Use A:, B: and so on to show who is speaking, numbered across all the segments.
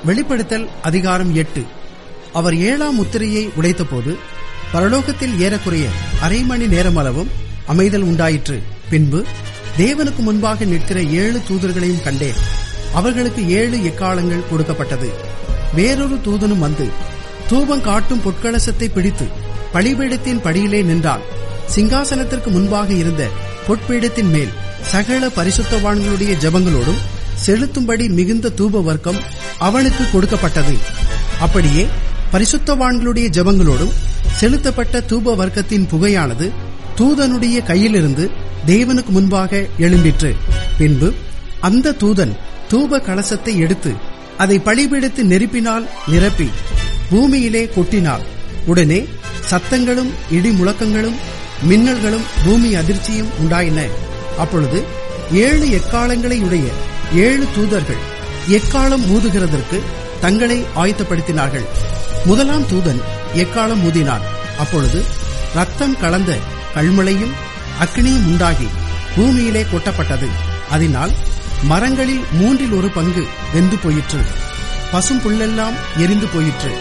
A: வெளிப்படுத்தல் அதிகாரம் 8. அவர் 7ஆம் முத்திரையை உடைத்தபோது பரலோகத்தில் ஏறக்குறைய அரை மணி நேரமளவும் அமைதல் உண்டாயிற்று. பின்பு தேவனுக்கு முன்பாக நிற்கிற 7 தூதர்களையும் கண்டேன். அவர்களுக்கு 7 எக்காளங்கள் கொடுக்கப்பட்டது. வேறொரு தூதனும் வந்து தூபம் காட்டும் பொற்கலசத்தை பிடித்து பலிபீடத்தின் படியிலே நின்றான். சிங்காசனத்திற்கு முன்பாக இருந்த பொற்பீடத்தின் மேல் சகல பரிசுத்தவான்களுடைய ஜெபங்களோடும் செலுத்தும்படி மிகுந்த தூப வர்க்கம் அவனுக்கு கொடுக்கப்பட்டது. அப்படியே பரிசுத்தவான்களுடைய ஜெபங்களோடும் செலுத்தப்பட்ட தூப வர்க்கத்தின் புகையானது தூதனுடைய கையிலிருந்து தேவனுக்கு முன்பாக எழும்பிற்று. பின்பு அந்த தூதன் தூப கலசத்தை எடுத்து அதை பலிபீடத்து நெருப்பினால் நிரப்பி பூமியிலே கொட்டினார். உடனே சத்தங்களும் இடி முழக்கங்களும் மின்னல்களும் பூமி அதிர்ச்சியும் உண்டாயின. அப்பொழுது 7 எக்காளங்களை உடைய 7 தூதர்கள் எக்காளம் ஊதுகிறதற்கு தங்களை ஆயத்தப்படுத்தினார்கள். முதலாம் தூதன் எக்காளம் ஊதினான். அப்பொழுது ரத்தம் கலந்த கல்மழையும் அக்கினியும் உண்டாகி பூமியிலே கொட்டப்பட்டது. அதனால் மரங்களில் 1/3 பங்கு வெந்து போயிற்று. பசும் புல்லெல்லாம் எரிந்து போயிற்று.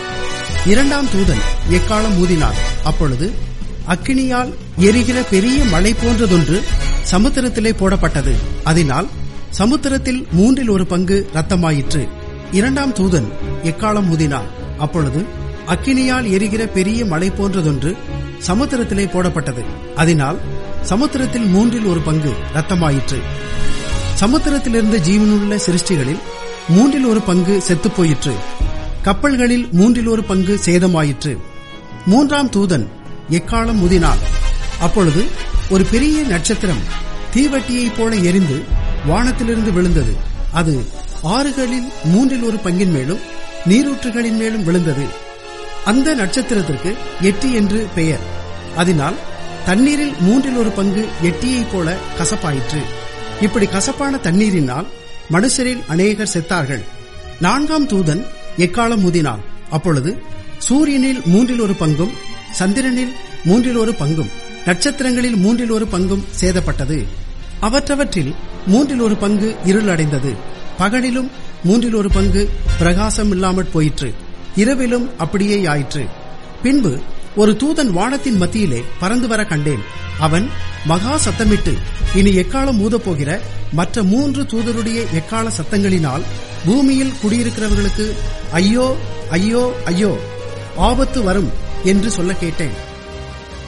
A: 2ஆம் தூதன் எக்காளம் ஊதினான். அப்பொழுது அக்கினியால் எரிகிற பெரிய மழை போன்றதொன்று சமுத்திரத்திலே போடப்பட்டது. அதனால் சமுத்திரத்தில் 1/3 பங்கு ரத்தமாயிற்று. 2ஆம் தூதன் எக்காளம் ஊதினான். அப்பொழுது அக்கினியால் எரிகிற பெரிய மழை போன்றதொன்று சமுத்திரத்திலே போடப்பட்டது. அதனால் சமுத்திரத்தில் 1/3 பங்கு ரத்தமாயிற்று. சமுத்திரத்திலிருந்த ஜீவனுள்ள சிருஷ்டிகளில் 1/3 பங்கு செத்துப் போயிற்று. கப்பல்களில் 1/3 பங்கு சேதமாயிற்று. 3ஆம் தூதன் எக்காளம் ஊதினான். அப்பொழுது ஒரு பெரிய நட்சத்திரம் தீவட்டியைப் போல எரிந்து வானத்திலிருந்து விழுந்தது. அது ஆறுகளில் 1/3 பங்கின் மேலும் நீரூற்றுகளின் மேலும் விழுந்தது. அந்த நட்சத்திரத்திற்கு எட்டி என்று பெயர். அதனால் தண்ணீரில் 1/3 பங்கு எட்டியைப் போல கசப்பாயிற்று. இப்படி கசப்பான தண்ணீரினால் மனுஷரில் அநேகர் செத்தார்கள். 4ஆம் தூதன் எக்காளம் ஊதினான். அப்பொழுது சூரியனில் 1/3 பங்கும் சந்திரனில் 1/3 பங்கும் நட்சத்திரங்களில் 1/3 பங்கும் சேதப்பட்டது. அவற்றவற்றில் 1/3 பங்கு இருளடைந்தது. பகலிலும் 1/3 பங்கு பிரகாசம் இல்லாமற் போயிற்று. இரவிலும் அப்படியே ஆயிற்று. பின்பு ஒரு தூதன் வானத்தின் மத்தியிலே பறந்து வர கண்டேன். அவன் மகா சத்தமிட்டு, இனி எக்காளம் ஊதப்போகிற மற்ற 3 தூதருடைய எக்காள சத்தங்களினால் பூமியில் குடியிருக்கிறவர்களுக்கு ஐயோ ஐயோ ஐயோ ஆபத்து வரும் என்று சொல்ல கேட்டேன்.